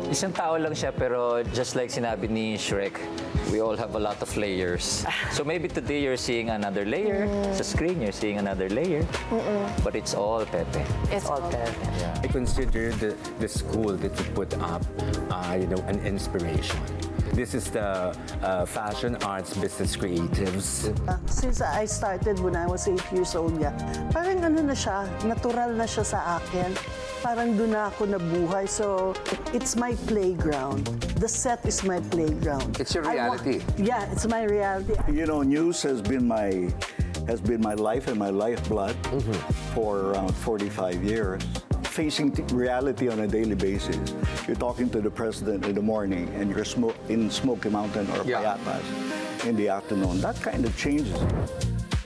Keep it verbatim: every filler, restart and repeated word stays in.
Isang tao lang siya, pero just like sinabi ni Shrek, we all have a lot of layers. So maybe today you're seeing another layer. Sa screen, you're seeing another layer. But it's all Pepe. It's all Pepe. I consider the, the school that you put up, uh, you know, an inspiration. This is the uh, Fashion Arts Business Creatives. Since I started when I was eight years old, yeah, parang ano na siya, natural na siya sa akin. Parang doon na ako nabuhay. So, it's my playground. The set is my playground. It's your I wa- reality. Yeah, it's my reality. You know, news has been my has been my life and my lifeblood for around forty-five years. Facing t- reality on a daily basis. You're talking to the president in the morning, and you're smo- in Smoky Mountain or Yeah. Payatas in the afternoon. That kind of changes.